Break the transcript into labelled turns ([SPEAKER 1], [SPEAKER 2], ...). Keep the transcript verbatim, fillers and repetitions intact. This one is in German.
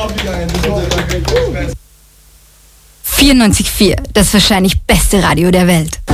[SPEAKER 1] vierundneunzig Komma vier, das wahrscheinlich beste Radio der Welt.